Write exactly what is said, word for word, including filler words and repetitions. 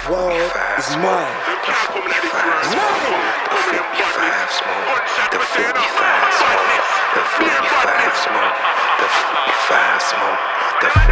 world is mine. The fifty-five smoke, the fifty-five smoke, the fifty-five smoke, the fifty-five smoke, the